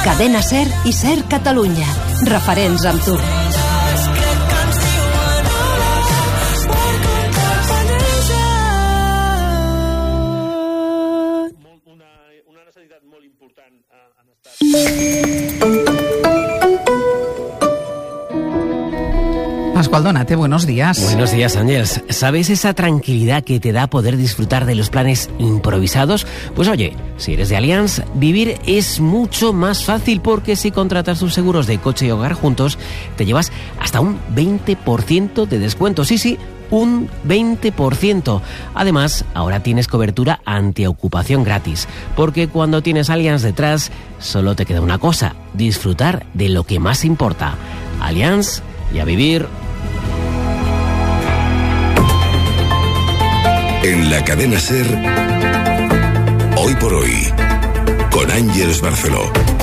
Cadena SER i SER Catalunya. Referents amb tu. Una necessitat molt important en estat. Pascual Donate, buenos días. Buenos días, Ángeles. ¿Sabes esa tranquilidad que te da poder disfrutar de los planes improvisados? Pues oye, si eres de Allianz, vivir es mucho más fácil porque si contratas tus seguros de coche y hogar juntos, te llevas hasta un 20% de descuento. Sí, un 20%. Además, ahora tienes cobertura antiocupación gratis, porque cuando tienes Allianz detrás, solo te queda una cosa: disfrutar de lo que más importa. Allianz y a vivir. En la cadena SER, Hoy por Hoy, con Ángeles Barceló.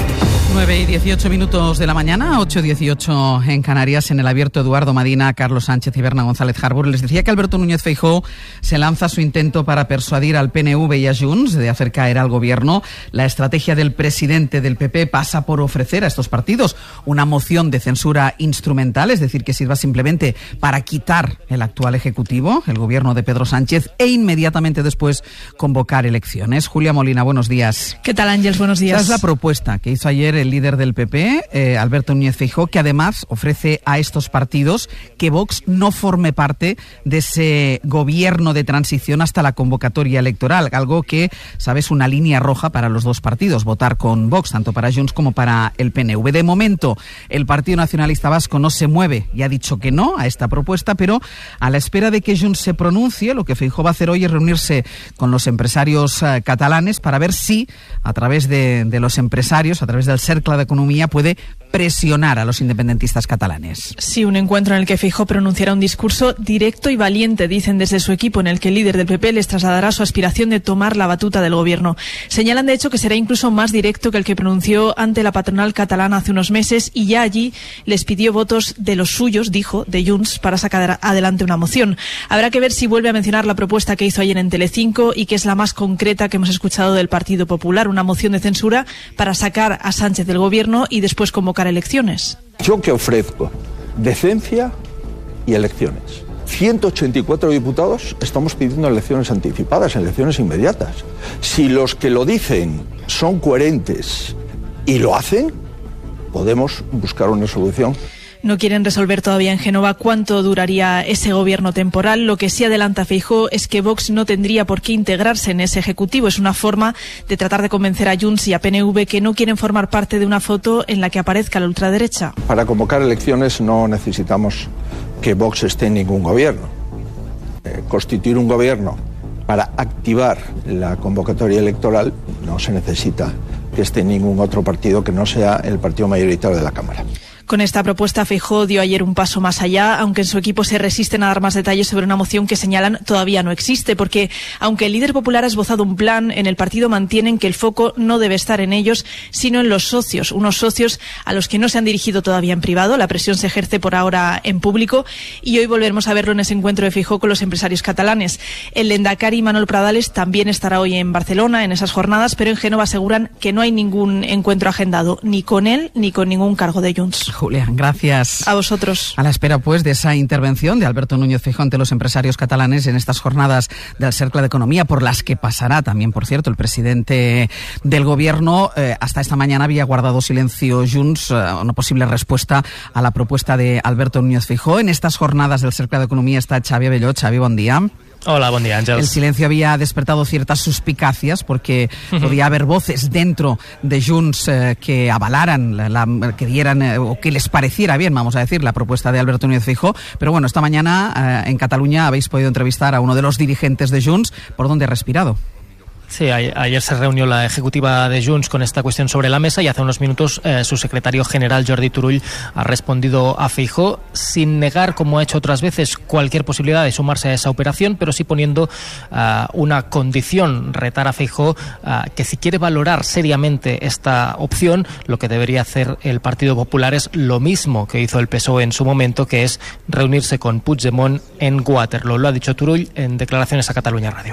9:18 de la mañana, 8:18 en Canarias, en el abierto Eduardo Madina, Carlos Sánchez y Berna González Harbour. Les decía que Alberto Núñez Feijóo se lanza a su intento para persuadir al PNV y a Junts de hacer caer al gobierno. La estrategia del presidente del PP pasa por ofrecer a estos partidos una moción de censura instrumental, es decir, que sirva simplemente para quitar el actual ejecutivo, el gobierno de Pedro Sánchez, e inmediatamente después convocar elecciones. Julia Molina, buenos días. ¿Qué tal, Ángeles? Buenos días. Esa es la propuesta que hizo ayer el líder del PP, Alberto Núñez Feijóo, que además ofrece a estos partidos que Vox no forme parte de ese gobierno de transición hasta la convocatoria electoral, algo que, sabes, una línea roja para los dos partidos, votar con Vox, tanto para Junts como para el PNV. De momento, el Partido Nacionalista Vasco no se mueve y ha dicho que no a esta propuesta, pero a la espera de que Junts se pronuncie, lo que Feijóo va a hacer hoy es reunirse con los empresarios catalanes para ver si, a través de los empresarios, a través del Cercle de Economía, puede presionar a los independentistas catalanes. Sí, un encuentro en el que Feijóo pronunciará un discurso directo y valiente, dicen desde su equipo, en el que el líder del PP les trasladará su aspiración de tomar la batuta del gobierno. Señalan, de hecho, que será incluso más directo que el que pronunció ante la patronal catalana hace unos meses, y ya allí les pidió votos de los suyos, dijo, de Junts, para sacar adelante una moción. Habrá que ver si vuelve a mencionar la propuesta que hizo ayer en Telecinco y que es la más concreta que hemos escuchado del Partido Popular, una moción de censura para sacar a Sánchez del gobierno y después convocar elecciones. Yo que ofrezco decencia y elecciones. 184 diputados estamos pidiendo elecciones anticipadas, elecciones inmediatas. Si los que lo dicen son coherentes y lo hacen, podemos buscar una solución. No quieren resolver todavía en Génova cuánto duraría ese gobierno temporal. Lo que sí adelanta Feijóo es que Vox no tendría por qué integrarse en ese ejecutivo. Es una forma de tratar de convencer a Junts y a PNV que no quieren formar parte de una foto en la que aparezca la ultraderecha. Para convocar elecciones no necesitamos que Vox esté en ningún gobierno. Constituir un gobierno para activar la convocatoria electoral no se necesita que esté en ningún otro partido que no sea el partido mayoritario de la Cámara. Con esta propuesta, Feijóo dio ayer un paso más allá, aunque en su equipo se resisten a dar más detalles sobre una moción que señalan todavía no existe, porque aunque el líder popular ha esbozado un plan, en el partido mantienen que el foco no debe estar en ellos, sino en los socios, unos socios a los que no se han dirigido todavía en privado. La presión se ejerce por ahora en público y hoy volveremos a verlo en ese encuentro de Feijóo con los empresarios catalanes. El lehendakari Manuel Pradales también estará hoy en Barcelona en esas jornadas, pero en Génova aseguran que no hay ningún encuentro agendado, ni con él ni con ningún cargo de Junts. Julia, gracias. A vosotros. A la espera, pues, de esa intervención de Alberto Núñez Feijóo ante los empresarios catalanes en estas jornadas del Cercle de Economía, por las que pasará también, por cierto, el presidente del gobierno. Hasta esta mañana había guardado silencio Junts, una posible respuesta a la propuesta de Alberto Núñez Feijóo. En estas jornadas del Cercle de Economía está Xavi Abelló. Xavi, buen día. Hola, buen día, Àngels. El silencio había despertado ciertas suspicacias porque podía haber voces dentro de Junts que avalaran, que dieran o que les pareciera bien, vamos a decir, la propuesta de Alberto Núñez Feijóo. Pero bueno, esta mañana en Cataluña habéis podido entrevistar a uno de los dirigentes de Junts. ¿Por dónde ha respirado? Sí, ayer se reunió la ejecutiva de Junts con esta cuestión sobre la mesa y hace unos minutos su secretario general Jordi Turull ha respondido a Feijóo sin negar, como ha hecho otras veces, cualquier posibilidad de sumarse a esa operación, pero sí poniendo una condición, retar a Feijóo que si quiere valorar seriamente esta opción, lo que debería hacer el Partido Popular es lo mismo que hizo el PSOE en su momento, que es reunirse con Puigdemont en Waterloo. Lo ha dicho Turull en declaraciones a Catalunya Radio.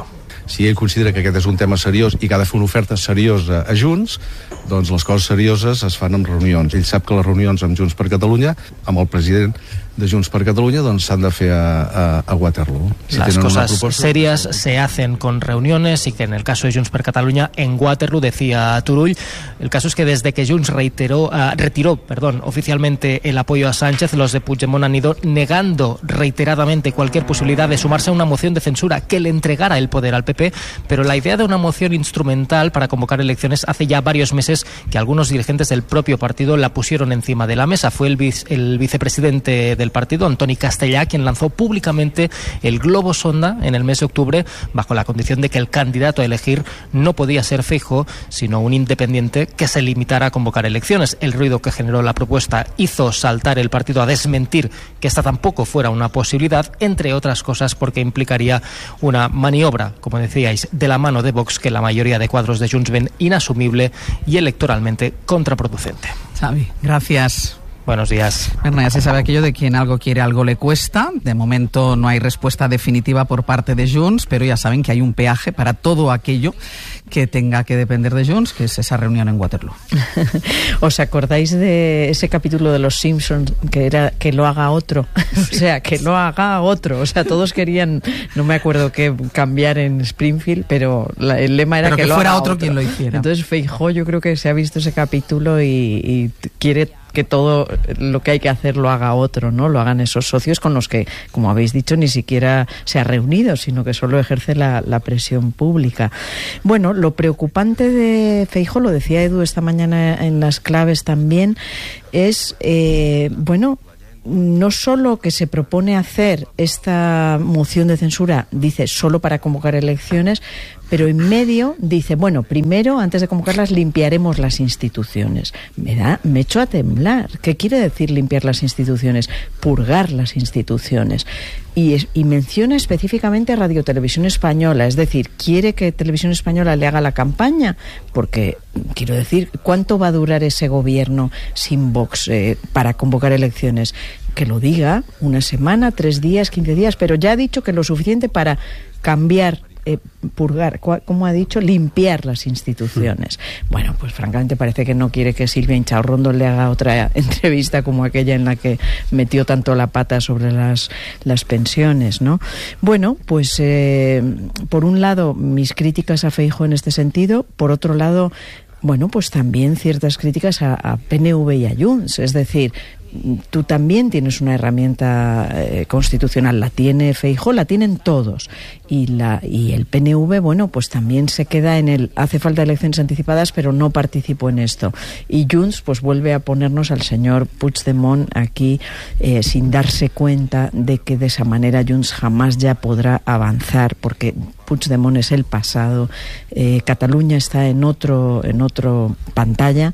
si ell considera que aquest és un tema seriós i que ha de fer una oferta seriosa a Junts, doncs les coses serioses es fan en reunions. Ell sap que les reunions amb Junts per Catalunya, amb el president de Junts per Catalunya, doncs s'han de fer a Waterloo. Las cosas serias se hacen con reuniones y que en el caso de Junts per Catalunya en Waterloo, decía Turull. El caso es que desde que Junts retiró oficialmente el apoyo a Sánchez, los de Puigdemont han ido negando reiteradamente cualquier posibilidad de sumarse a una moción de censura que le entregara el poder al PP, pero la idea de una moción instrumental para convocar elecciones hace ya varios meses que algunos dirigentes del propio partido la pusieron encima de la mesa. Fue el vicepresidente del partido, Antoni Castellà, quien lanzó públicamente el globo sonda en el mes de octubre bajo la condición de que el candidato a elegir no podía ser Feijóo, sino un independiente que se limitara a convocar elecciones. El ruido que generó la propuesta hizo saltar el partido a desmentir que esta tampoco fuera una posibilidad, entre otras cosas porque implicaría una maniobra, como decíais, de la mano de Vox, que la mayoría de cuadros de Junts ven inasumible y electoralmente contraproducente. Xavi, gracias. Buenos días. Bueno, ya se sabe aquello de quien algo quiere, algo le cuesta. De momento no hay respuesta definitiva por parte de Junts, pero ya saben que hay un peaje para todo aquello que tenga que depender de Junts, que es esa reunión en Waterloo. ¿Os acordáis de ese capítulo de Los Simpsons que era que lo haga otro? O sea, que lo haga otro. O sea, todos querían, no me acuerdo qué, cambiar en Springfield, pero el lema era pero que lo fuera haga otro quien lo hiciera. Entonces Feijóo, yo creo que se ha visto ese capítulo y quiere que todo lo que hay que hacer lo haga otro, ¿no? Lo hagan esos socios con los que, como habéis dicho, ni siquiera se ha reunido, sino que solo ejerce la presión pública. Bueno, lo preocupante de Feijóo, lo decía Edu esta mañana en las claves también, es, no solo que se propone hacer esta moción de censura, dice, solo para convocar elecciones, pero en medio dice, bueno, primero, antes de convocarlas, limpiaremos las instituciones. Me echo a temblar. ¿Qué quiere decir limpiar las instituciones? Purgar las instituciones. Y menciona específicamente a Radio Televisión Española, es decir, quiere que Televisión Española le haga la campaña, porque, quiero decir, ¿cuánto va a durar ese gobierno sin Vox para convocar elecciones? Que lo diga, una semana, 3 días, 15 días, pero ya ha dicho que lo suficiente para cambiar, purgar, como ha dicho, limpiar las instituciones. Bueno, pues francamente parece que no quiere que Silvia Inchaurrondo le haga otra entrevista como aquella en la que metió tanto la pata sobre las pensiones, ¿no? Bueno, pues por un lado mis críticas a Feijóo en este sentido, por otro lado, bueno, pues también ciertas críticas a PNV y a Junts, es decir, tú también tienes una herramienta constitucional, la tiene Feijóo, la tienen todos, y el PNV, bueno, pues también se queda en el hace falta elecciones anticipadas, pero no participo en esto, y Junts pues vuelve a ponernos al señor Puigdemont aquí sin darse cuenta de que de esa manera Junts jamás ya podrá avanzar, porque Puigdemont es el pasado, Cataluña está en otro pantalla,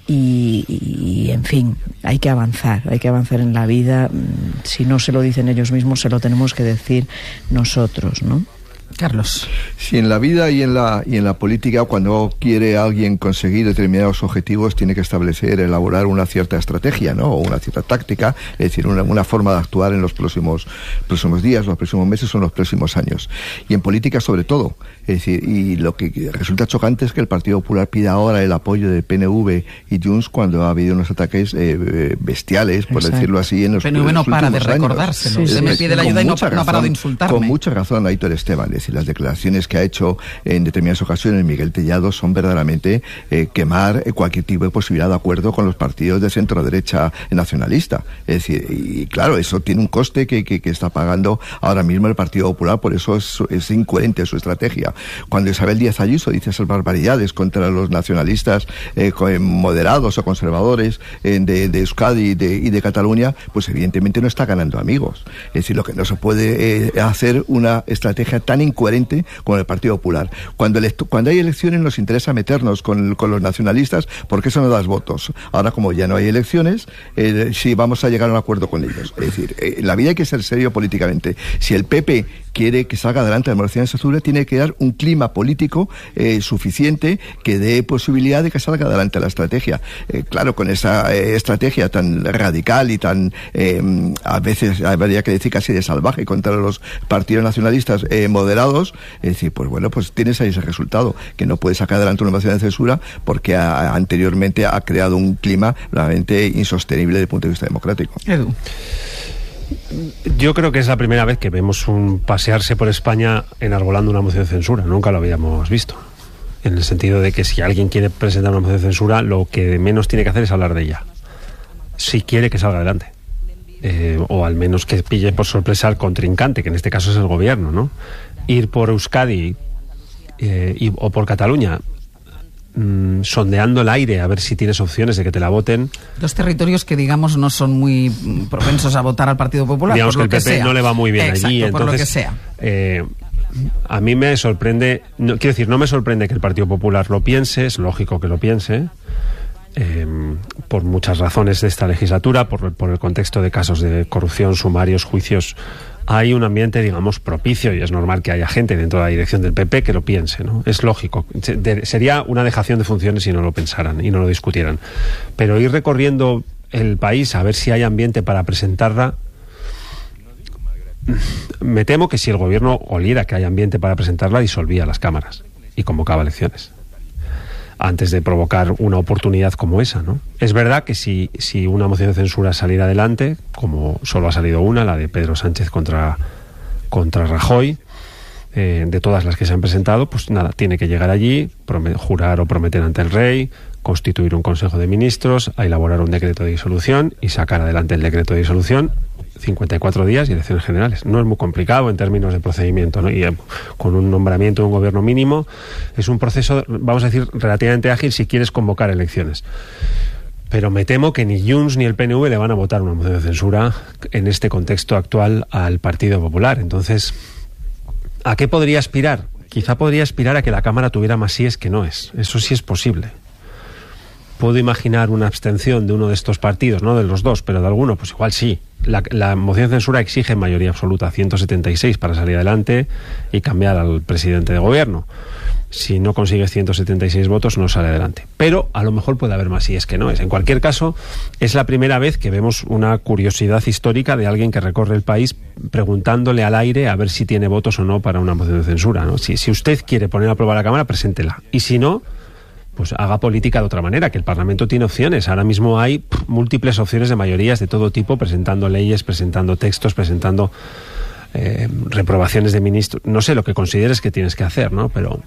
y en fin, hay que avanzar en la vida. Si no se lo dicen ellos mismos, se lo tenemos que decir nosotros, ¿no? Carlos. Sí, en la vida y en la política, cuando quiere alguien conseguir determinados objetivos, tiene que elaborar una cierta estrategia, ¿no? O una cierta táctica, es decir, una forma de actuar en los próximos días, los próximos meses o en los próximos años. Y en política sobre todo. Es decir, y lo que resulta chocante es que el Partido Popular pida ahora el apoyo de PNV y Junts cuando ha habido unos ataques bestiales, por decirlo así, en los PNV no para de recordárselo. Se me pide la ayuda y no ha parado de insultarme. Con mucha razón, Aitor Esteban. Es decir, las declaraciones que ha hecho en determinadas ocasiones Miguel Tellado son verdaderamente quemar cualquier tipo de posibilidad de acuerdo con los partidos de centro-derecha nacionalista. Es decir, y claro, eso tiene un coste que está pagando ahora mismo el Partido Popular, por eso es incoherente su estrategia. Cuando Isabel Díaz Ayuso dice esas barbaridades contra los nacionalistas moderados o conservadores de Euskadi y de Cataluña, pues evidentemente no está ganando amigos. Es decir, lo que no se puede hacer una estrategia tan incoherente con el Partido Popular. Cuando hay elecciones nos interesa meternos con los nacionalistas porque eso no da votos. Ahora, como ya no hay elecciones, sí vamos a llegar a un acuerdo con ellos. Es decir, en la vida hay que ser serio políticamente. Si el PP quiere que salga adelante la democracia en Asturias, tiene que dar un clima político suficiente que dé posibilidad de que salga adelante la estrategia. Claro, con esa estrategia tan radical y tan, a veces habría que decir casi de salvaje contra los partidos nacionalistas moderados, moderados, es decir, pues bueno, pues tienes ahí ese resultado, que no puedes sacar adelante una moción de censura porque anteriormente ha creado un clima realmente insostenible desde el punto de vista democrático. Edu. Yo creo que es la primera vez que vemos un pasearse por España enarbolando una moción de censura. Nunca lo habíamos visto. En el sentido de que si alguien quiere presentar una moción de censura, lo que menos tiene que hacer es hablar de ella. Si quiere que salga adelante. O al menos que pille por sorpresa al contrincante, que en este caso es el gobierno, ¿no? Ir por Euskadi o por Cataluña, sondeando el aire a ver si tienes opciones de que te la voten. Dos territorios que, digamos, no son muy propensos a votar al Partido Popular. Digamos por que el PP no le va muy bien. Exacto, allí. por Entonces, lo que sea. A mí me sorprende, quiero decir, no me sorprende que el Partido Popular lo piense, es lógico que lo piense, por muchas razones de esta legislatura, por el contexto de casos de corrupción, sumarios, juicios. Hay un ambiente, digamos, propicio y es normal que haya gente dentro de la dirección del PP que lo piense, ¿no? Es lógico. Sería una dejación de funciones si no lo pensaran y no lo discutieran. Pero ir recorriendo el país a ver si hay ambiente para presentarla, me temo que si el gobierno oliera que hay ambiente para presentarla, disolvía las cámaras y convocaba elecciones antes de provocar una oportunidad como esa, ¿no? Es verdad que si una moción de censura saliera adelante, como solo ha salido una, la de Pedro Sánchez contra Rajoy, de todas las que se han presentado, pues nada, tiene que llegar allí, jurar o prometer ante el rey, constituir un consejo de ministros, a elaborar un decreto de disolución y sacar adelante el decreto de disolución, 54 días y elecciones generales. No es muy complicado en términos de procedimiento, ¿no? Y con un nombramiento de un gobierno mínimo es un proceso, vamos a decir, relativamente ágil si quieres convocar elecciones. Pero me temo que ni Junts ni el PNV le van a votar una moción de censura en este contexto actual al Partido Popular. Entonces, ¿a qué podría aspirar? Quizá podría aspirar a que la Cámara tuviera más síes que noes. Eso sí es posible. Puedo imaginar una abstención de uno de estos partidos, no de los dos, pero de alguno, pues igual sí. La moción de censura exige mayoría absoluta, 176 para salir adelante y cambiar al presidente de gobierno. Si no consigues 176 votos, no sale adelante. Pero a lo mejor puede haber más síes que noes. En cualquier caso, es la primera vez que vemos una curiosidad histórica de alguien que recorre el país preguntándole al aire a ver si tiene votos o no para una moción de censura, ¿no? Si usted quiere poner a prueba la Cámara, preséntela. Y si no, pues haga política de otra manera, que el Parlamento tiene opciones. Ahora mismo hay múltiples opciones de mayorías de todo tipo, presentando leyes, presentando textos, presentando reprobaciones de ministros. No sé lo que consideres que tienes que hacer, ¿no? Pero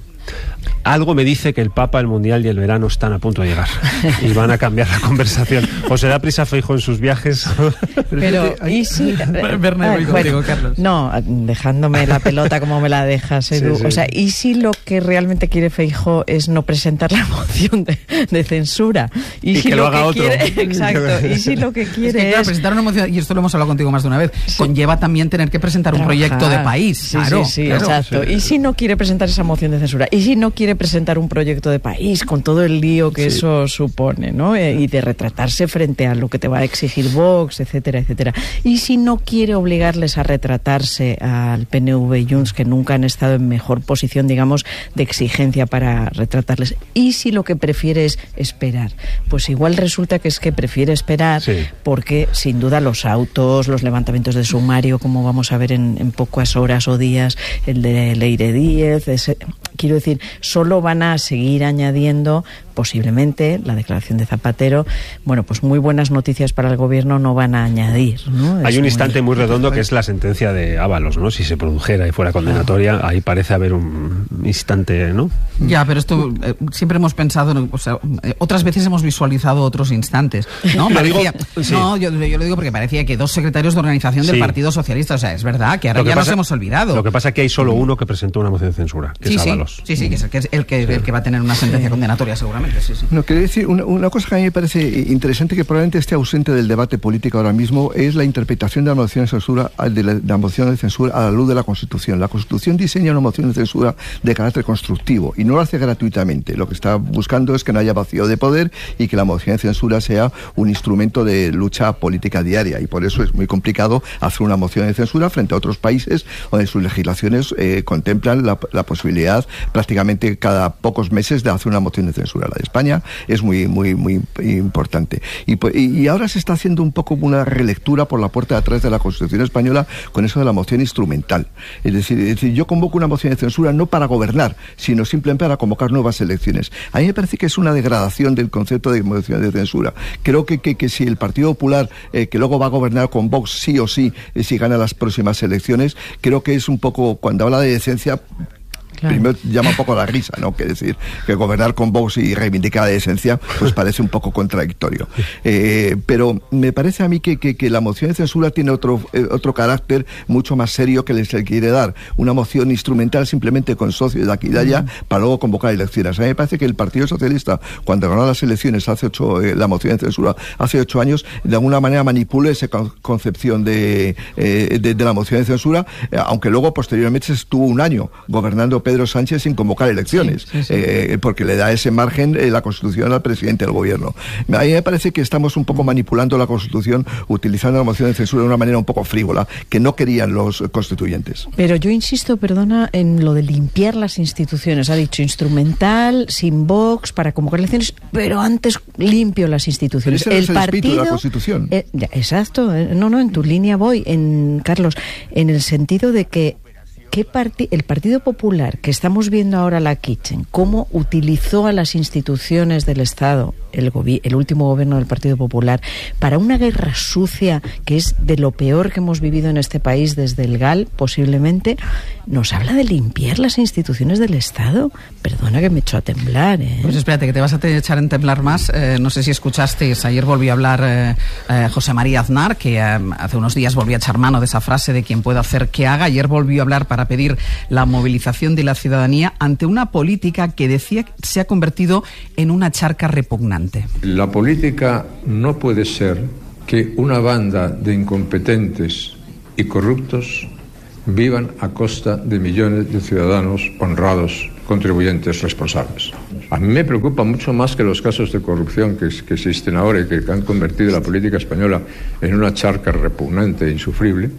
algo me dice que el Papa, el Mundial y el verano están a punto de llegar y van a cambiar la conversación. ¿O se da prisa Feijóo en sus viajes? Pero, ¿y si...? Contigo, Carlos. No, dejándome la pelota como me la dejas, Edu. Sí. O sea, ¿y si lo que realmente quiere Feijóo es no presentar la moción de censura? Y si que lo haga otro. Exacto. ¿Y si lo que quiere es presentar una moción, y esto lo hemos hablado contigo más de una vez, conlleva también tener que presentar un proyecto de país? Claro, exacto. ¿Y si no quiere presentar esa moción de censura? ¿Y si no quiere presentar un proyecto de país con todo el lío que eso supone, ¿no? Y de retratarse frente a lo que te va a exigir Vox, etcétera, etcétera. ¿Y si no quiere obligarles a retratarse al PNV y Junts, que nunca han estado en mejor posición, digamos, de exigencia para retratarles? ¿Y si lo que prefiere es esperar? Pues igual resulta que es que prefiere esperar porque, sin duda, los autos, los levantamientos de sumario, como vamos a ver en pocas horas o días, el de Leire Díez, quiero decir, solo van a seguir añadiendo posiblemente la declaración de Zapatero. Bueno, pues muy buenas noticias para el gobierno no van a añadir, ¿no? Hay un instante muy redondo que es la sentencia de Ábalos, ¿no? Si se produjera y fuera condenatoria, ahí parece haber un instante, ¿no? Ya, pero esto siempre hemos pensado, o sea, otras veces hemos visualizado otros instantes, ¿no? Parecía, no, yo lo digo porque parecía que dos secretarios de organización del Partido Socialista, o sea, es verdad que ahora ya nos hemos olvidado. Lo que pasa es que hay solo uno que presentó una moción de censura, que es Ábalos. Sí, que es el que va a tener una sentencia condenatoria seguramente. No, quería decir, una cosa que a mí me parece interesante, que probablemente esté ausente del debate político ahora mismo, es la interpretación de la moción de censura, a la luz de la Constitución. La Constitución diseña una moción de censura de carácter constructivo y no lo hace gratuitamente. Lo que está buscando es que no haya vacío de poder y que la moción de censura sea un instrumento de lucha política diaria, y por eso es muy complicado hacer una moción de censura frente a otros países donde sus legislaciones contemplan la posibilidad prácticamente cada pocos meses de hacer una moción de censura. La de España es muy importante. Y ahora se está haciendo un poco una relectura por la puerta de atrás de la Constitución española con eso de la moción instrumental. Es decir, yo convoco una moción de censura no para gobernar, sino simplemente para convocar nuevas elecciones. A mí me parece que es una degradación del concepto de moción de censura. Creo que si el Partido Popular, que luego va a gobernar con Vox sí o sí, si gana las próximas elecciones, creo que es un poco, cuando habla de decencia, claro, primero llama un poco la risa, ¿no? Que decir que gobernar con Vox y reivindicar la decencia, pues parece un poco contradictorio. Pero me parece a mí que la moción de censura tiene otro carácter mucho más serio que se quiere dar. Una moción instrumental simplemente con socios de aquí y de allá para luego convocar elecciones. A mí me parece que el Partido Socialista, cuando ganó las elecciones la moción de censura hace 8 años, de alguna manera manipuló esa concepción de la moción de censura, aunque luego posteriormente estuvo un año gobernando Pedro Sánchez sin convocar elecciones, porque le da ese margen la Constitución al presidente del gobierno. A mí me parece que estamos un poco manipulando la Constitución utilizando la moción de censura de una manera un poco frívola, que no querían los constituyentes. Pero yo insisto, perdona, en lo de limpiar las instituciones. Ha dicho instrumental, sin Vox, para convocar elecciones, pero antes limpio las instituciones. El partido, de la Constitución. Exacto, no, en tu línea voy, Carlos, en el sentido de que el Partido Popular, que estamos viendo ahora la Kitchen, cómo utilizó a las instituciones del Estado, el último gobierno del Partido Popular, para una guerra sucia que es de lo peor que hemos vivido en este país desde el GAL, posiblemente, nos habla de limpiar las instituciones del Estado. Perdona que me echo a temblar, ¿eh? Pues espérate, que te vas a echar en temblar más. No sé si escuchasteis, ayer volvió a hablar José María Aznar, que hace unos días volvió a echar mano de esa frase de quien pueda hacer que haga. Ayer volvió a hablar para pedir la movilización de la ciudadanía ante una política que decía que se ha convertido en una charca repugnante. La política no puede ser que una banda de incompetentes y corruptos vivan a costa de millones de ciudadanos honrados, contribuyentes responsables. A mí me preocupa mucho más que los casos de corrupción que existen ahora y que han convertido la política española en una charca repugnante e insufrible.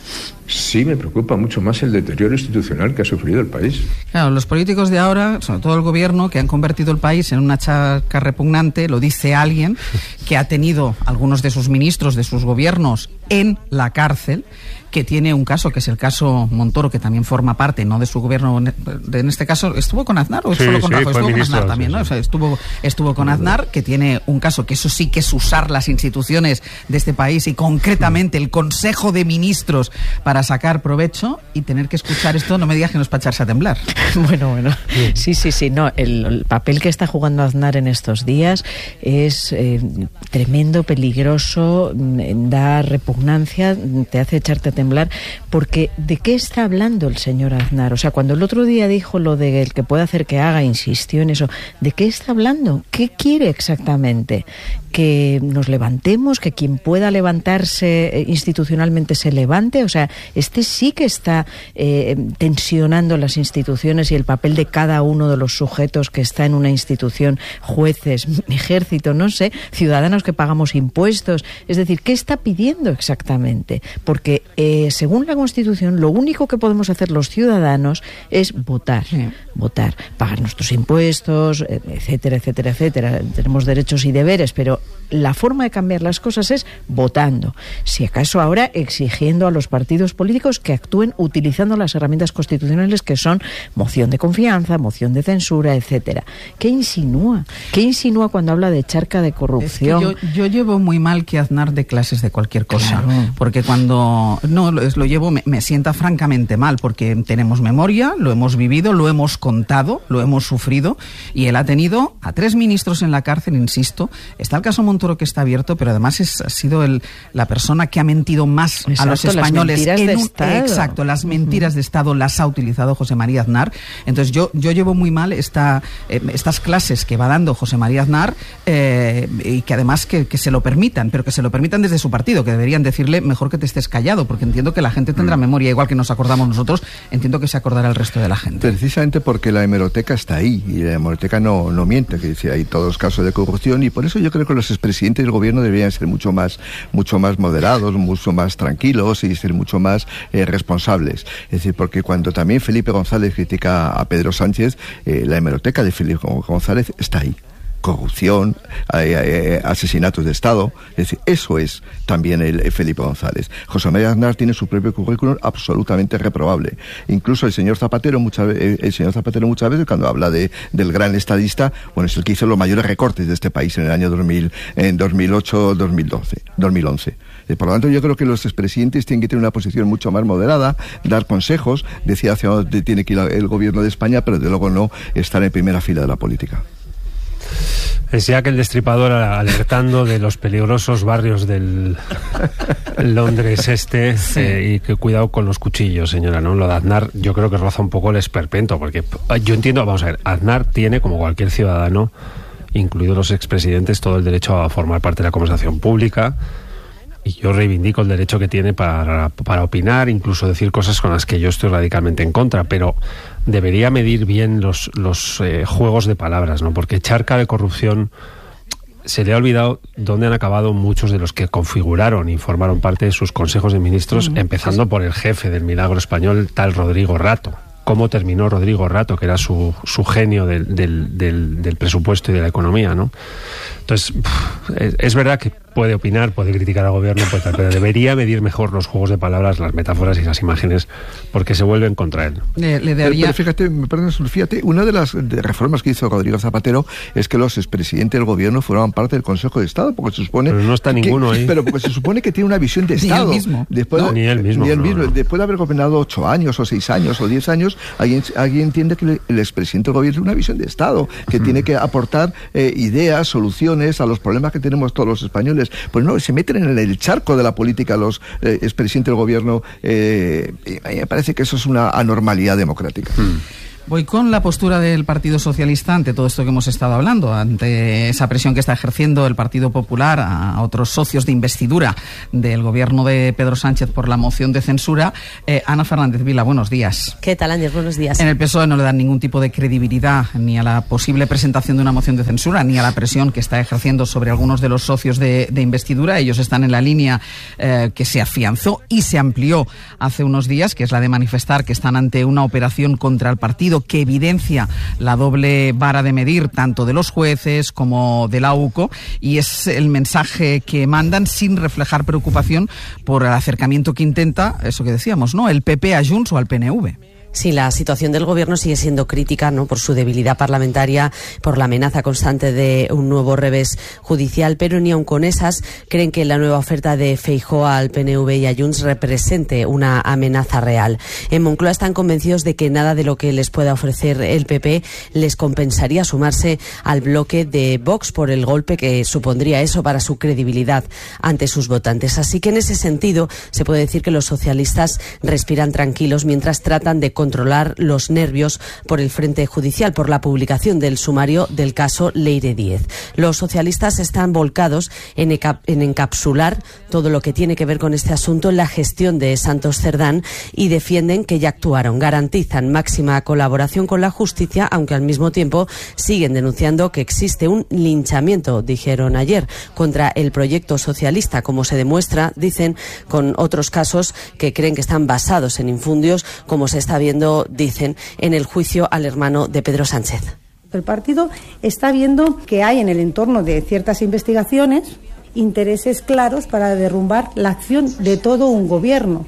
Sí, me preocupa mucho más el deterioro institucional que ha sufrido el país. Claro, los políticos de ahora, sobre todo el gobierno, que han convertido el país en una charca repugnante, lo dice alguien que ha tenido algunos de sus ministros, de sus gobiernos, en la cárcel, que tiene un caso, que es el caso Montoro, que también forma parte, no de su gobierno, en este caso, ¿estuvo con Aznar o solo con Rajoy? Estuvo con Aznar también, ¿no? O sea, estuvo con Aznar, que tiene un caso que eso sí que es usar las instituciones de este país y concretamente el Consejo de Ministros para sacar provecho, y tener que escuchar esto, no me digas que no es para echarse a temblar. Bueno, sí, no, el papel que está jugando Aznar en estos días es tremendo, peligroso, da repugnancia, te hace echarte a temblar, porque ¿de qué está hablando el señor Aznar? O sea, cuando el otro día dijo lo de el que puede hacer que haga, insistió en eso, ¿de qué está hablando? ¿Qué quiere exactamente? ¿Que nos levantemos? ¿Que quien pueda levantarse institucionalmente se levante? O sea, sí que está tensionando las instituciones y el papel de cada uno de los sujetos que está en una institución, jueces, ejército, no sé, ciudadanos que pagamos impuestos. Es decir, ¿qué está pidiendo exactamente? Porque según la Constitución, lo único que podemos hacer los ciudadanos es votar, pagar nuestros impuestos, etcétera, etcétera, etcétera. Tenemos derechos y deberes, pero la forma de cambiar las cosas es votando. Si acaso ahora exigiendo a los partidos políticos que actúen utilizando las herramientas constitucionales que son moción de confianza, moción de censura, etcétera. ¿Qué insinúa? ¿Qué insinúa cuando habla de charca de corrupción? Es que yo llevo muy mal que Aznar dé clases de cualquier cosa, claro, porque cuando lo llevo me sienta francamente mal, porque tenemos memoria, lo hemos vivido, lo hemos contado, lo hemos sufrido, y él ha tenido a 3 ministros en la cárcel, insisto. Está el caso Montoro, que está abierto, pero además ha sido la persona que ha mentido más, exacto, a los españoles. Las mentiras de Estado. Exacto, las mentiras de Estado las ha utilizado José María Aznar. Entonces yo llevo muy mal estas clases que va dando José María Aznar, y que además que se lo permitan, pero que se lo permitan desde su partido, que deberían decirle mejor que te estés callado, porque entiendo que la gente tendrá memoria, igual que nos acordamos nosotros, entiendo que se acordará el resto de la gente. Precisamente porque la hemeroteca está ahí, y la hemeroteca no miente, que dice, hay todos casos de corrupción, y por eso yo creo que los expresidentes del gobierno deberían ser mucho más moderados, mucho más tranquilos y ser mucho más responsables. Es decir, porque cuando también Felipe González critica a Pedro Sánchez, la hemeroteca de Felipe González está ahí. corrupción, asesinatos de Estado. Es decir, eso es también el Felipe González. José María Aznar tiene su propio currículum absolutamente reprobable. Incluso el señor Zapatero muchas veces cuando habla del gran estadista, bueno, es el que hizo los mayores recortes de este país en el año 2008-2011. Por lo tanto, yo creo que los expresidentes tienen que tener una posición mucho más moderada, dar consejos, decir hacia dónde tiene que ir el gobierno de España, pero desde luego no estar en primera fila de la política. Es ya que el Destripador alertando de los peligrosos barrios del Londres y que cuidado con los cuchillos, señora, ¿no? Lo de Aznar yo creo que roza un poco el esperpento, porque yo entiendo, vamos a ver, Aznar tiene, como cualquier ciudadano, incluidos los expresidentes, todo el derecho a formar parte de la conversación pública, y yo reivindico el derecho que tiene para opinar, incluso decir cosas con las que yo estoy radicalmente en contra, pero debería medir bien los juegos de palabras, ¿no? Porque charca de corrupción, se le ha olvidado dónde han acabado muchos de los que configuraron y formaron parte de sus consejos de ministros, empezando por el jefe del milagro español, tal Rodrigo Rato. Cómo terminó Rodrigo Rato, que era su genio del presupuesto y de la economía, ¿no? Entonces, es verdad que puede opinar, puede criticar al gobierno, pero debería medir mejor los juegos de palabras, las metáforas y las imágenes, porque se vuelven contra él. Pero fíjate, una de las reformas que hizo Rodrigo Zapatero es que los expresidentes del gobierno formaban parte del Consejo de Estado, porque se supone... Pero no está ninguno ahí. Pero porque se supone que tiene una visión de Estado. Ni él mismo. Ni él mismo. Después de haber gobernado 8 años, o 6 años, o 10 años, alguien entiende que el expresidente del gobierno tiene una visión de Estado, que tiene que aportar ideas, soluciones a los problemas que tenemos todos los españoles. Pues no, se meten en el charco de la política los expresidentes del gobierno. A mí me parece que eso es una anormalidad democrática. Voy con la postura del Partido Socialista ante todo esto que hemos estado hablando, ante esa presión que está ejerciendo el Partido Popular a otros socios de investidura del gobierno de Pedro Sánchez por la moción de censura. Ana Fernández Vila, buenos días. ¿Qué tal, Ángel? Buenos días. En el PSOE no le dan ningún tipo de credibilidad ni a la posible presentación de una moción de censura, ni a la presión que está ejerciendo sobre algunos de los socios de investidura. Ellos están en la línea que se afianzó y se amplió hace unos días, que es la de manifestar que están ante una operación contra el partido que evidencia la doble vara de medir tanto de los jueces como de la UCO, y es el mensaje que mandan sin reflejar preocupación por el acercamiento que intenta, eso que decíamos, ¿no?, el PP a Junts o al PNV. Sí, la situación del gobierno sigue siendo crítica, ¿no?, por su debilidad parlamentaria, por la amenaza constante de un nuevo revés judicial, pero ni aun con esas creen que la nueva oferta de Feijóo al PNV y a Junts represente una amenaza real. En Moncloa están convencidos de que nada de lo que les pueda ofrecer el PP les compensaría sumarse al bloque de Vox por el golpe que supondría eso para su credibilidad ante sus votantes. Así que en ese sentido se puede decir que los socialistas respiran tranquilos mientras tratan de controlar los nervios por el frente judicial, por la publicación del sumario del caso Leire Díez. Los socialistas están volcados en encapsular todo lo que tiene que ver con este asunto en la gestión de Santos Cerdán y defienden que ya actuaron. Garantizan máxima colaboración con la justicia, aunque al mismo tiempo siguen denunciando que existe un linchamiento, dijeron ayer, contra el proyecto socialista, como se demuestra, dicen, con otros casos que creen que están basados en infundios, como se está viendo, dicen, en el juicio al hermano de Pedro Sánchez. El partido está viendo que hay en el entorno de ciertas investigaciones intereses claros para derrumbar la acción de todo un gobierno.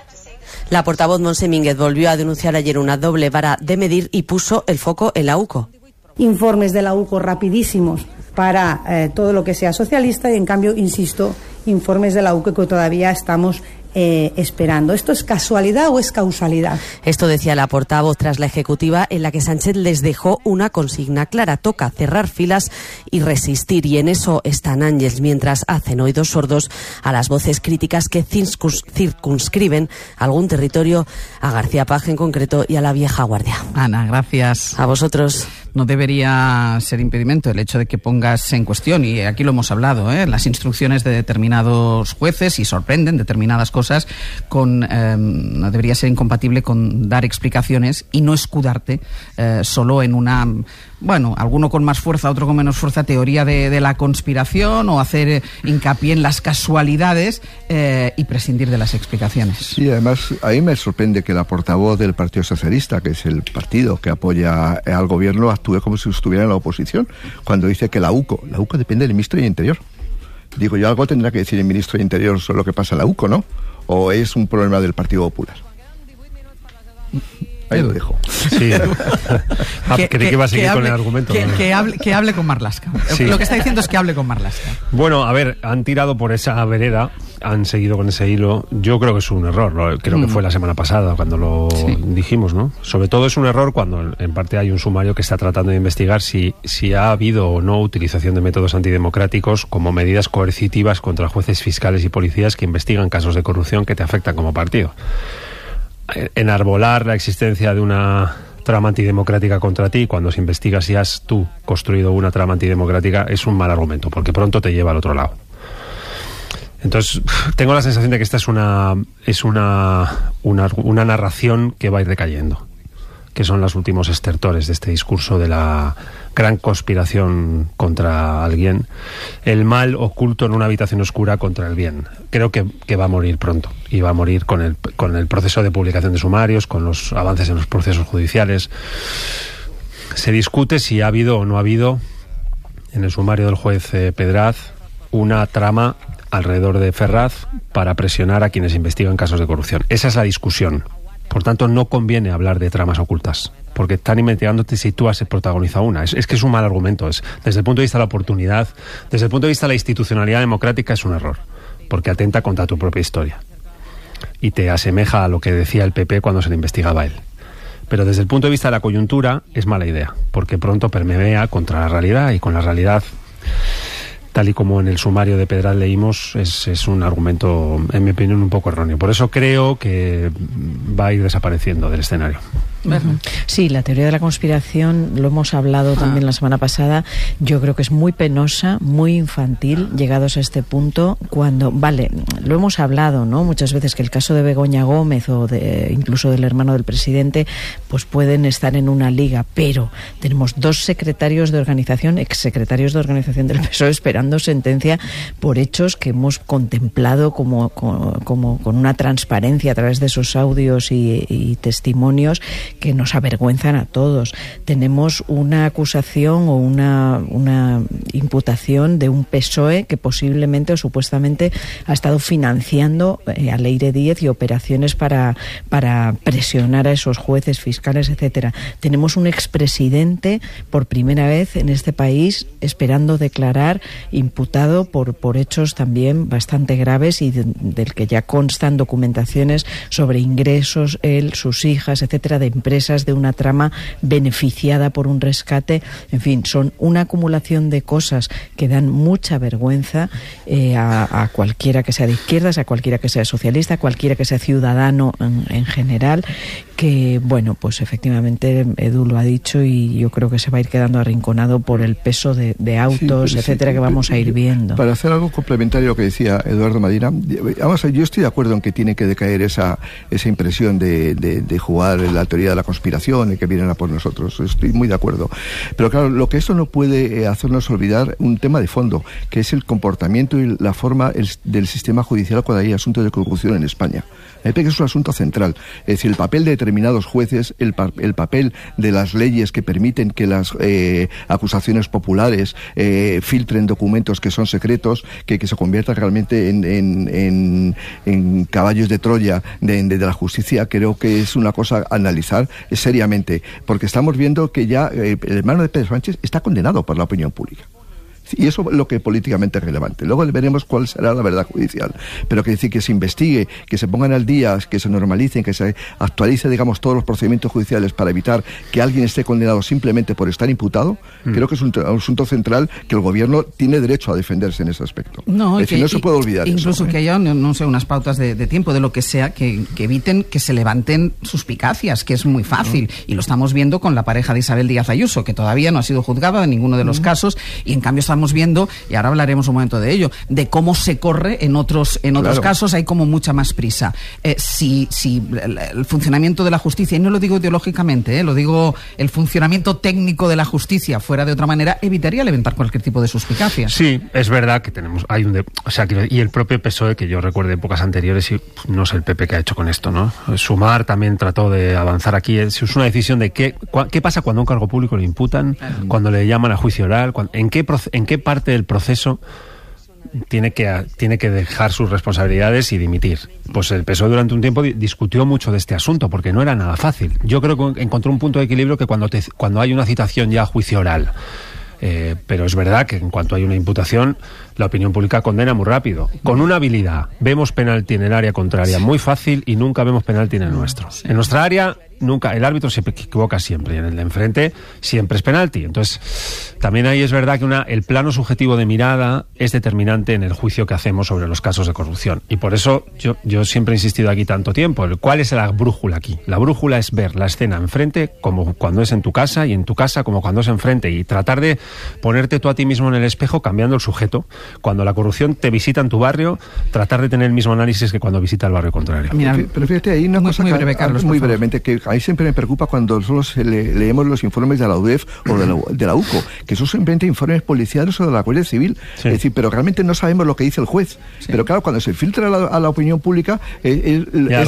La portavoz Montse Mínguez volvió a denunciar ayer una doble vara de medir y puso el foco en la UCO. Informes de la UCO rapidísimos para todo lo que sea socialista y, en cambio, insisto, informes de la UCO que todavía estamos esperando. ¿Esto es casualidad o es causalidad? Esto decía la portavoz tras la ejecutiva en la que Sánchez les dejó una consigna clara: toca cerrar filas y resistir, y en eso están Ángels, mientras hacen oídos sordos a las voces críticas que circunscriben algún territorio, a García Paje en concreto y a la vieja guardia. Ana, gracias. A vosotros. No debería ser impedimento el hecho de que pongas en cuestión, y aquí lo hemos hablado, las instrucciones de determinados jueces, y sorprenden determinadas cosas, no debería ser incompatible con dar explicaciones y no escudarte solo en una bueno, alguno con más fuerza, otro con menos fuerza, teoría de la conspiración, o hacer hincapié en las casualidades y prescindir de las explicaciones. Sí, además, a mí me sorprende que la portavoz del Partido Socialista, que es el partido que apoya al gobierno, actúe como si estuviera en la oposición, cuando dice que la UCO depende del ministro de Interior. Digo, yo algo tendrá que decir el ministro de Interior sobre lo que pasa en la UCO, ¿no? ¿O es un problema del Partido Popular? Ahí lo dejo. Sí. Creí que iba a seguir con el argumento. Que hable con Marlaska. Sí. Lo que está diciendo es que hable con Marlaska. Bueno, a ver, han tirado por esa vereda, han seguido con ese hilo. Yo creo que es un error. Creo que fue la semana pasada cuando lo dijimos, ¿no? Sobre todo es un error cuando en parte hay un sumario que está tratando de investigar si ha habido o no utilización de métodos antidemocráticos como medidas coercitivas contra jueces, fiscales y policías que investigan casos de corrupción que te afectan como partido. Enarbolar la existencia de una trama antidemocrática contra ti cuando se investiga si has tú construido una trama antidemocrática es un mal argumento, porque pronto te lleva al otro lado. Entonces, tengo la sensación de que esta es una narración que va a ir decayendo, que son los últimos estertores de este discurso de la gran conspiración contra alguien, el mal oculto en una habitación oscura contra el bien. Creo que va a morir pronto, y va a morir con el proceso de publicación de sumarios, con los avances en los procesos judiciales. Se discute si ha habido o no ha habido en el sumario del juez Pedraz una trama alrededor de Ferraz para presionar a quienes investigan casos de corrupción. Esa es la discusión. Por tanto, no conviene hablar de tramas ocultas, porque están investigándote si tú has protagonizado una. Es que es un mal argumento. Desde el punto de vista de la oportunidad, desde el punto de vista de la institucionalidad democrática, es un error, porque atenta contra tu propia historia y te asemeja a lo que decía el PP cuando se le investigaba a él. Pero desde el punto de vista de la coyuntura es mala idea, porque pronto permea contra la realidad, y con la realidad, tal y como en el sumario de Pedraz leímos, es un argumento, en mi opinión, un poco erróneo. Por eso creo que va a ir desapareciendo del escenario. Sí, la teoría de la conspiración, lo hemos hablado también la semana pasada, yo creo que es muy penosa, muy infantil, llegados a este punto, cuando, lo hemos hablado, ¿no?, muchas veces, que el caso de Begoña Gómez o incluso del hermano del presidente, pues pueden estar en una liga, pero tenemos dos secretarios de organización, exsecretarios de organización del PSOE, esperando sentencia por hechos que hemos contemplado como con una transparencia a través de esos audios y testimonios que nos avergüenzan a todos. Tenemos una acusación o una imputación de un PSOE que posiblemente o supuestamente ha estado financiando a Leire Díez y operaciones para presionar a esos jueces, fiscales, etcétera. Tenemos un expresidente por primera vez en este país esperando declarar, imputado por hechos también bastante graves y del que ya constan documentaciones sobre ingresos, él, sus hijas, etcétera, de empresas, de una trama beneficiada por un rescate. En fin, son una acumulación de cosas que dan mucha vergüenza a cualquiera que sea de izquierdas, a cualquiera que sea socialista, a cualquiera que sea ciudadano en general, que, bueno, pues efectivamente Edu lo ha dicho y yo creo que se va a ir quedando arrinconado por el peso de autos, etcétera, que vamos a ir viendo. Para hacer algo complementario a lo que decía Eduardo Madina, vamos a, yo estoy de acuerdo en que tiene que decaer esa impresión de jugar en la teoría de la conspiración y que vienen a por nosotros. Estoy muy de acuerdo. Pero claro, lo que esto no puede hacernos olvidar un tema de fondo, que es el comportamiento y la forma del sistema judicial cuando hay asuntos de corrupción en España. Me parece que es un asunto central. Es decir, el papel de determinados jueces, el papel de las leyes que permiten que las acusaciones populares filtren documentos que son secretos, que se conviertan realmente en caballos de Troya de la justicia. Creo que es una cosa a analizar seriamente, porque estamos viendo que ya el hermano de Pedro Sánchez está condenado por la opinión pública. Y eso es lo que políticamente es relevante. Luego veremos cuál será la verdad judicial. Pero que decir que se investigue, que se pongan al día, que se normalicen, que se actualice, digamos, todos los procedimientos judiciales para evitar que alguien esté condenado simplemente por estar imputado, creo que es un asunto central que el gobierno tiene derecho a defenderse en ese aspecto. No, es decir, no se puede olvidar incluso eso, que haya, no sé, unas pautas de tiempo, de lo que sea, que eviten que se levanten suspicacias, que es muy fácil. Y lo estamos viendo con la pareja de Isabel Díaz Ayuso, que todavía no ha sido juzgada en ninguno de los casos, y en cambio estamos estamos viendo, y ahora hablaremos un momento de ello, de cómo se corre en otros casos, hay como mucha más prisa. Si el funcionamiento de la justicia, y no lo digo ideológicamente, lo digo, el funcionamiento técnico de la justicia fuera de otra manera, evitaría levantar cualquier tipo de suspicacia. Sí, es verdad que y el propio PSOE, que yo recuerdo épocas anteriores, y no sé el PP que ha hecho con esto, ¿no? Sumar también trató de avanzar aquí. Es una decisión de qué pasa cuando a un cargo público le imputan, cuando le llaman a juicio oral, en qué parte del proceso tiene que dejar sus responsabilidades y dimitir. Pues el PSOE durante un tiempo discutió mucho de este asunto, porque no era nada fácil. Yo creo que encontró un punto de equilibrio que cuando hay una citación ya a juicio oral, pero es verdad que en cuanto hay una imputación, la opinión pública condena muy rápido. Con una habilidad, vemos penalti en el área contraria muy fácil y nunca vemos penalti en el nuestro. En nuestra área, nunca, el árbitro se equivoca siempre, y en el de enfrente siempre es penalti. Entonces, también ahí es verdad que el plano subjetivo de mirada es determinante en el juicio que hacemos sobre los casos de corrupción. Y por eso yo siempre he insistido aquí tanto tiempo. ¿Cuál es la brújula aquí? La brújula es ver la escena enfrente como cuando es en tu casa, y en tu casa como cuando es enfrente, y tratar de ponerte tú a ti mismo en el espejo cambiando el sujeto. Cuando la corrupción te visita en tu barrio, tratar de tener el mismo análisis que cuando visita el barrio contrario. Mira, pero fíjate, hay una cosa muy breve, Carlos, muy brevemente, que a mí siempre me preocupa cuando solo leemos los informes de la UDEF o de la UCO, que son simplemente informes policiales o de la Guardia Civil. Sí. Es decir, pero realmente no sabemos lo que dice el juez. Sí. Pero claro, cuando se filtra a la opinión pública, es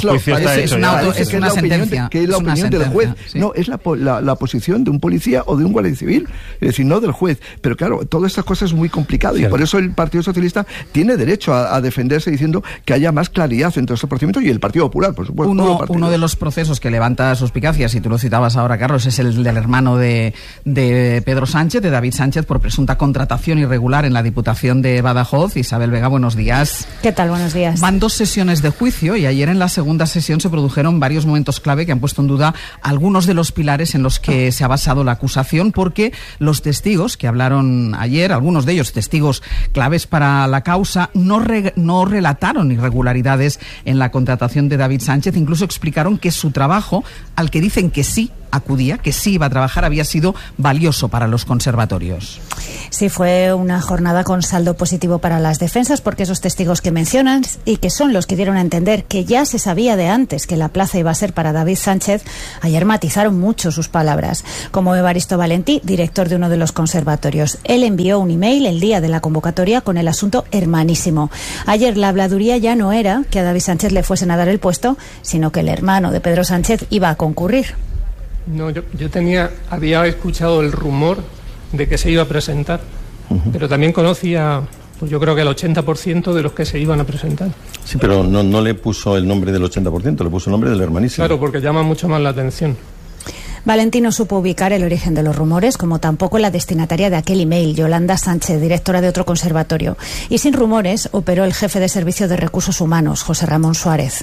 una sentencia. Que es la opinión del juez. Sí. No, es la posición de un policía o de un guardia civil, es decir, no del juez. Pero claro, todas estas cosas es muy complicado, y por eso el Partido Socialista tiene derecho a defenderse diciendo que haya más claridad entre estos procedimientos, y el Partido Popular, por supuesto. Uno de los procesos que levanta suspicacias, y tú lo citabas ahora, Carlos, es el del hermano de Pedro Sánchez, de David Sánchez, por presunta contratación irregular en la Diputación de Badajoz. Isabel Vega, buenos días. ¿Qué tal? Buenos días. Van 2 sesiones de juicio, y ayer en la segunda sesión se produjeron varios momentos clave que han puesto en duda algunos de los pilares en los que se ha basado la acusación, porque los testigos que hablaron ayer, algunos de ellos testigos claves para la causa, no relataron irregularidades en la contratación de David Sánchez. Incluso explicaron que su trabajo, al que dicen que sí acudía, que sí iba a trabajar, había sido valioso para los conservatorios. Sí, fue una jornada con saldo positivo para las defensas, porque esos testigos que mencionan, y que son los que dieron a entender que ya se sabía de antes que la plaza iba a ser para David Sánchez, ayer matizaron mucho sus palabras, como Evaristo Valentí, director de uno de los conservatorios. Él envió un email el día de la convocatoria con el asunto hermanísimo. Ayer la habladuría ya no era que a David Sánchez le fuesen a dar el puesto, sino que el hermano de Pedro Sánchez iba a concurrir. No, yo había escuchado el rumor de que se iba a presentar, pero también conocía, pues yo creo que el 80% de los que se iban a presentar. Sí, pero no le puso el nombre del 80%, le puso el nombre del hermanísimo. Claro, porque llama mucho más la atención. Valentí no supo ubicar el origen de los rumores, como tampoco la destinataria de aquel email, Yolanda Sánchez, directora de otro conservatorio. Y sin rumores operó el jefe de Servicio de Recursos Humanos, José Ramón Suárez.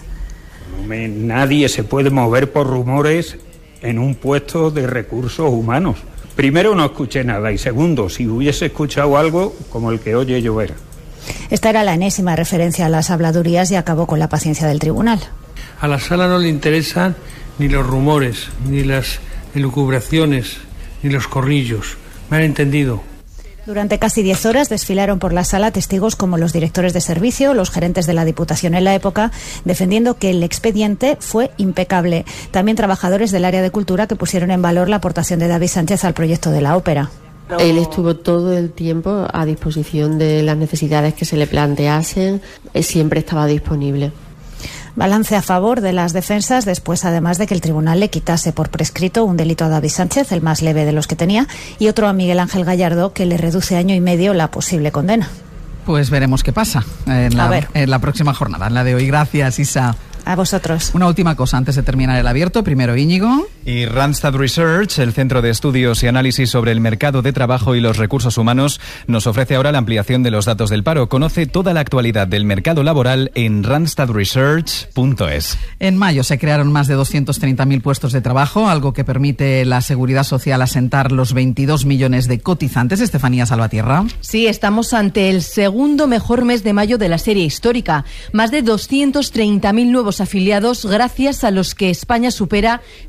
Nadie se puede mover por rumores en un puesto de recursos humanos. Primero, no escuché nada, y segundo, si hubiese escuchado algo, como el que oye llover. Esta era la enésima referencia a las habladurías, y acabó con la paciencia del tribunal. A la sala no le interesan ni los rumores, ni las elucubraciones, ni los corrillos. ¿Me han entendido? Durante casi 10 horas desfilaron por la sala testigos como los directores de servicio, los gerentes de la Diputación en la época, defendiendo que el expediente fue impecable. También trabajadores del área de cultura, que pusieron en valor la aportación de David Sánchez al proyecto de la ópera. Él estuvo todo el tiempo a disposición de las necesidades que se le planteasen, siempre estaba disponible. Balance a favor de las defensas, después además de que el tribunal le quitase por prescrito un delito a David Sánchez, el más leve de los que tenía, y otro a Miguel Ángel Gallardo, que le reduce 1 año y medio la posible condena. Pues veremos qué pasa en la próxima jornada, en la de hoy. Gracias, Isa. A vosotros. Una última cosa antes de terminar el abierto. Primero, Íñigo. Y Randstad Research, el Centro de Estudios y Análisis sobre el Mercado de Trabajo y los Recursos Humanos, nos ofrece ahora la ampliación de los datos del paro. Conoce toda la actualidad del mercado laboral en randstadresearch.es. En mayo se crearon más de 230.000 puestos de trabajo, algo que permite la Seguridad Social asentar los 22 millones de cotizantes. Estefanía Salvatierra. Sí, estamos ante el segundo mejor mes de mayo de la serie histórica. Más de 230.000 nuevos afiliados, gracias a los que España supera los 20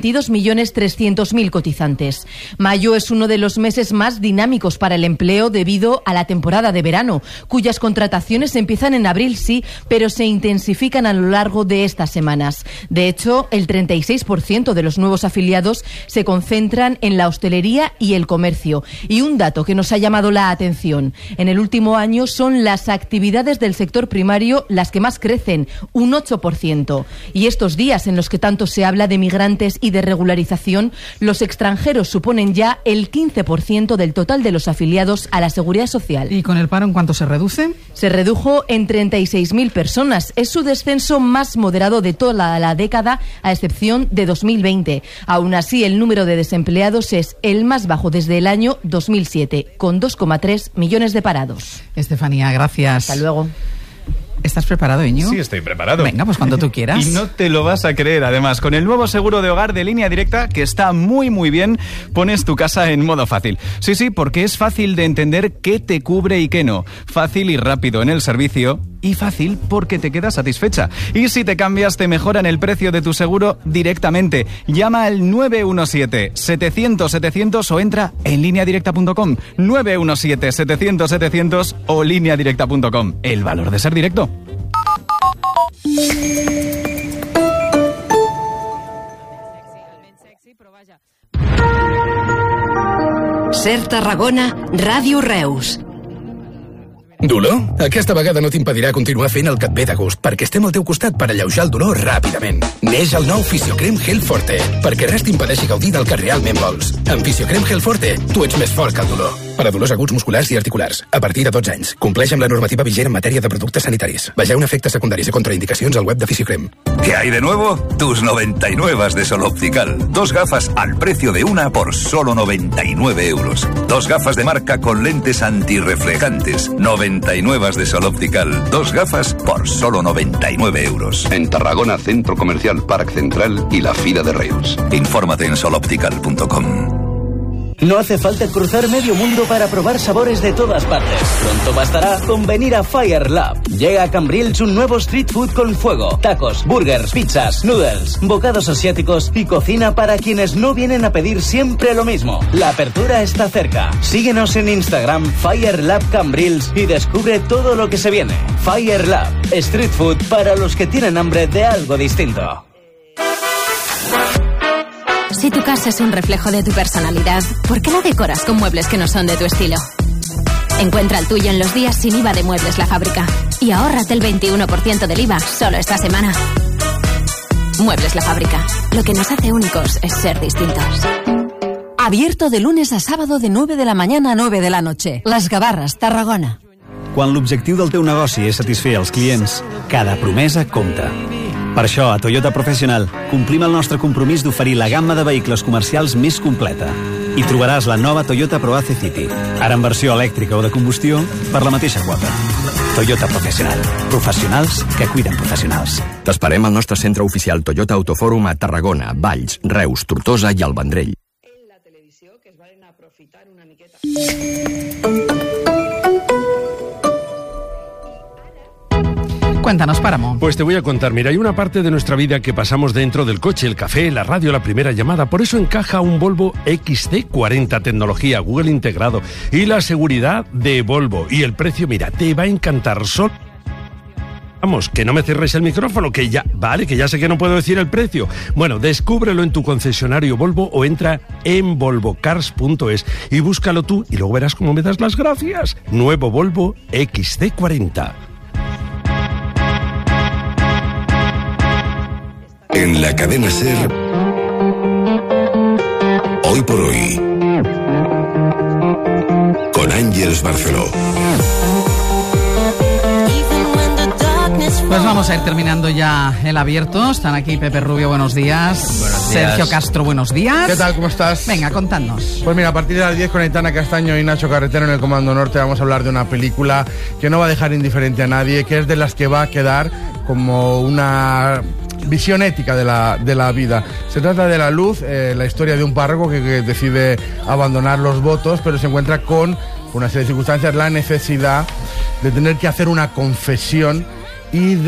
22.300.000 cotizantes. Mayo es uno de los meses más dinámicos para el empleo debido a la temporada de verano, cuyas contrataciones empiezan en abril, sí, pero se intensifican a lo largo de estas semanas. De hecho, el 36% de los nuevos afiliados se concentran en la hostelería y el comercio. Y un dato que nos ha llamado la atención: en el último año son las actividades del sector primario las que más crecen, un 8%. Y estos días en los que tanto se habla de migrantes y de regularización, los extranjeros suponen ya el 15% del total de los afiliados a la Seguridad Social. ¿Y con el paro en cuánto se reduce? Se redujo en 36.000 personas. Es su descenso más moderado de toda la década, a excepción de 2020. Aún así, el número de desempleados es el más bajo desde el año 2007, con 2,3 millones de parados. Estefanía, gracias. Hasta luego. ¿Estás preparado, Íñigo? Sí, estoy preparado. Venga, pues cuando tú quieras. Y no te lo vas a creer, además, con el nuevo seguro de hogar de Línea Directa, que está muy bien, pones tu casa en modo fácil. Sí, porque es fácil de entender qué te cubre y qué no. Fácil y rápido en el servicio, y fácil porque te quedas satisfecha. Y si te cambias, te mejoran el precio de tu seguro directamente. Llama al 917-700-700 o entra en lineadirecta.com. 917-700-700 o lineadirecta.com. El valor de ser directo. Ser Tarragona, Ràdio Reus. Dolor? Aquesta vegada no t'impedirà continuar fent el que et ve de gust, perquè estem al teu costat per alleujar el dolor ràpidament. Neix el nou Fisiocrem Gel Forte, perquè res t'impedeixi gaudir del que realment vols. Amb Fisiocrem Gel Forte, tu ets més fort que el dolor. Per a dolors aguts musculars i articulars, a partir de 12 anys. Compleix amb la normativa vigent en matèria de productes sanitaris. Vegeu efectes secundaris i contraindicacions al web de Fisiocrem. ¿Qué hay de nuevo? Tus 99 de Sol Optical. 2 gafas al precio de una por solo 99 euros. 2 gafas de marca con lentes antirreflejantes. 99 de Sol Optical. 2 gafas por solo 99 euros. En Tarragona, Centro Comercial Parc Central y la Fira de Reus. Infórmate en soloptical.com. No hace falta cruzar medio mundo para probar sabores de todas partes. Pronto bastará con venir a Fire Lab. Llega a Cambrils un nuevo street food con fuego. Tacos, burgers, pizzas, noodles, bocados asiáticos y cocina para quienes no vienen a pedir siempre lo mismo. La apertura está cerca. Síguenos en Instagram, Fire Lab Cambrils, y descubre todo lo que se viene. Fire Lab, street food para los que tienen hambre de algo distinto. Si tu casa es un reflejo de tu personalidad, ¿por qué la decoras con muebles que no son de tu estilo? Encuentra el tuyo en los días sin IVA de Muebles La Fábrica y ahórrate el 21% del IVA solo esta semana. Muebles La Fábrica. Lo que nos hace únicos es ser distintos. Abierto de lunes a sábado de 9 de la mañana a 9 de la noche. Les Gavarres, Tarragona. Quan l'objectiu del teu negoci és satisfer els clients, cada promesa compta. Per això, a Toyota Professional, complim el nostre compromís d'oferir la gamma de vehicles comercials més completa. I trobaràs la nova Toyota ProAce City, ara en versió elèctrica o de combustió, per la mateixa quota. Toyota Professional. Professionals que cuiden professionals. T'esperem al nostre centre oficial Toyota Autofòrum a Tarragona, Valls, Reus, Tortosa i el Vendrell. Cuéntanos, Páramo. Pues te voy a contar, mira, hay una parte de nuestra vida que pasamos dentro del coche, el café, la radio, la primera llamada. Por eso encaja un Volvo XC40, tecnología Google integrado y la seguridad de Volvo. Y el precio, mira, te va a encantar. Vamos, que no me cierres el micrófono, que ya sé que no puedo decir el precio. Bueno, descúbrelo en tu concesionario Volvo o entra en volvocars.es y búscalo tú y luego verás cómo me das las gracias. Nuevo Volvo XC40. En la cadena SER, Hoy por Hoy, con Ángeles Barceló. Pues vamos a ir terminando ya el abierto. Están aquí Pepe Rubio, buenos días. Buenos días. Sergio Castro, buenos días. ¿Qué tal? ¿Cómo estás? Venga, contadnos. Pues mira, a partir de las 10 con Aitana Castaño y Nacho Carretero en el Comando Norte vamos a hablar de una película que no va a dejar indiferente a nadie, que es de las que va a quedar como una visión ética de la vida. Se trata de La Luz, la historia de un párroco que decide abandonar los votos, pero se encuentra con una serie de circunstancias, la necesidad de tener que hacer una confesión y de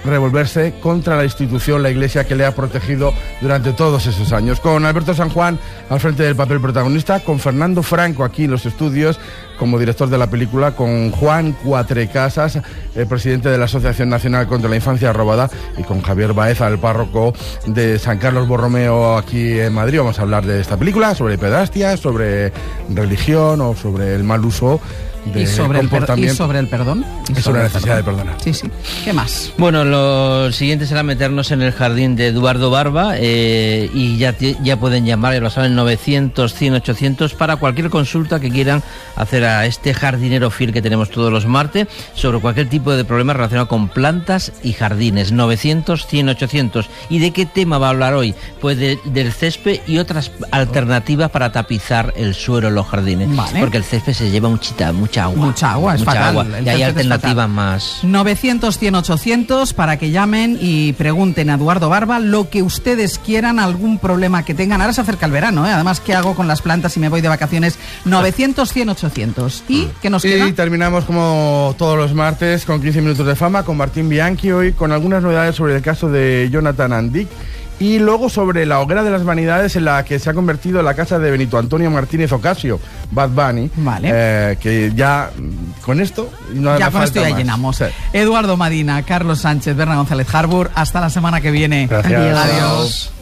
revolverse contra la institución, la Iglesia que le ha protegido durante todos esos años. Con Alberto San Juan al frente del papel protagonista, con Fernando Franco aquí en los estudios como director de la película, con Juan Cuatrecasas, el presidente de la Asociación Nacional contra la Infancia Robada, y con Javier Baeza, el párroco de San Carlos Borromeo aquí en Madrid. Vamos a hablar de esta película, sobre pedrastia, sobre religión o sobre el mal uso de comportamiento. ¿Y sobre el perdón? Y sobre la necesidad de perdonar. Sí, sí. ¿Qué más? Bueno, lo siguiente será meternos en el jardín de Eduardo Barba, y ya pueden llamar, ya lo saben, 900-100-800 para cualquier consulta que quieran hacer a este jardinero fiel que tenemos todos los martes sobre cualquier tipo de problema relacionado con plantas y jardines. 900-100-800. ¿Y de qué tema va a hablar hoy? Pues del césped y otras alternativas para tapizar el suelo en los jardines. Vale. Porque el césped se lleva mucha agua, es fatal. Y hay alternativas más. 900-100-800 para que llamen y pregunten a Eduardo Barba lo que ustedes quieran, algún problema que tengan. Ahora se acerca el verano, además, ¿qué hago con las plantas si me voy de vacaciones? 900-100-800. ¿Y qué nos queda? Y terminamos como todos los martes con 15 minutos de fama con Martín Bianchi, hoy con algunas novedades sobre el caso de Jonathan Andic. Y luego sobre la hoguera de las vanidades en la que se ha convertido la casa de Benito Antonio Martínez Ocasio, Bad Bunny. Vale. Que ya con esto no ya con esto ya más. llenamos. Sí. Eduardo Madina, Carlos Sánchez, Berna González Harbour. Hasta la semana que viene. Gracias. Adiós.